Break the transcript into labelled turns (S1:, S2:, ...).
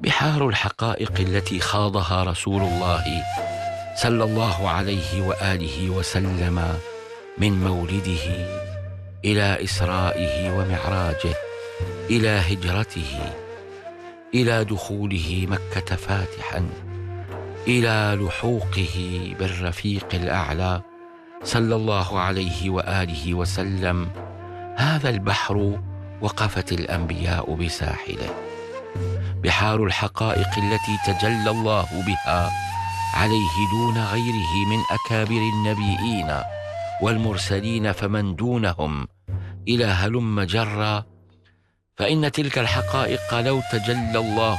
S1: بحار الحقائق التي خاضها رسول الله صلى الله عليه وآله وسلم من مولده إلى إسرائه ومعراجه، إلى هجرته، إلى دخوله مكة فاتحا، إلى لحوقه بالرفيق الأعلى صلى الله عليه وآله وسلم. هذا البحر وقفت الأنبياء بساحله، بحار الحقائق التي تجلى الله بها عليه دون غيره من أكابر النبيين والمرسلين فمن دونهم إلى هلم جرا. فإن تلك الحقائق لو تجلى الله